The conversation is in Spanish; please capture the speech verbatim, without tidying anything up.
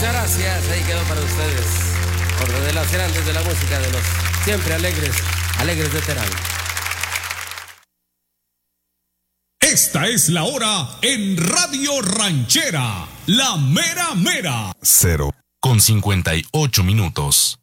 Muchas gracias, ahí quedó para ustedes. Orden de las grandes de la música de los siempre alegres, alegres de Terán. Esta es la hora en Radio Ranchera, la mera mera. Cero con cincuenta y ocho minutos.